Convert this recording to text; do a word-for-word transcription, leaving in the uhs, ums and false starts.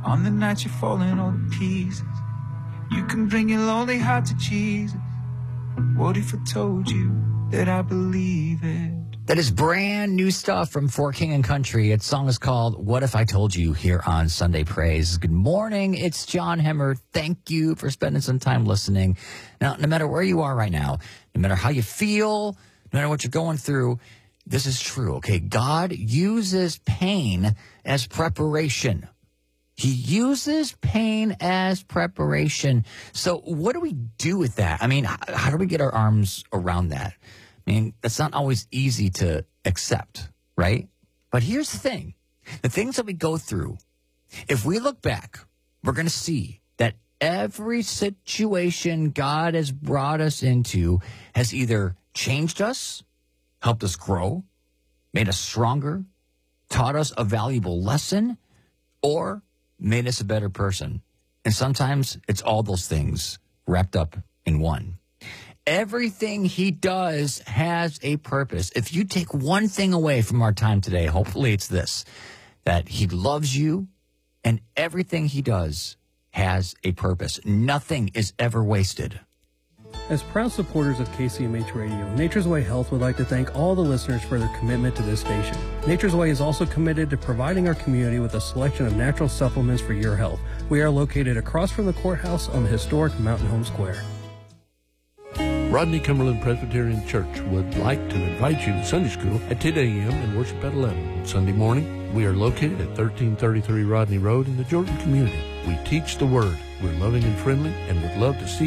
On the night you're falling all to pieces, you can bring your lonely heart to Jesus. What if I told you that I believe it? That is brand new stuff from For King and Country. Its song is called What If I Told You here on Sunday Praise. Good morning. It's John Hemmer. Thank you for spending some time listening. Now, no matter where you are right now, no matter how you feel, no matter what you're going through, this is true, okay? God uses pain as preparation. He uses pain as preparation. So what do we do with that? I mean, how, how do we get our arms around that? I mean, that's not always easy to accept, right? But here's the thing. The things that we go through, if we look back, we're going to see that every situation God has brought us into has either changed us, helped us grow, made us stronger, taught us a valuable lesson, or made us a better person. And sometimes it's all those things wrapped up in one. Everything he does has a purpose. If you take one thing away from our time today, hopefully it's this, that he loves you and everything he does has a purpose. Nothing is ever wasted. As proud supporters of K C M H Radio, Nature's Way Health would like to thank all the listeners for their commitment to this station. Nature's Way is also committed to providing our community with a selection of natural supplements for your health. We are located across from the courthouse on the historic Mountain Home Square. Rodney Cumberland Presbyterian Church would like to invite you to Sunday school at ten a.m. and worship at eleven. Sunday morning, we are located at thirteen thirty-three Rodney Road in the Jordan community. We teach the Word. We're loving and friendly and would love to see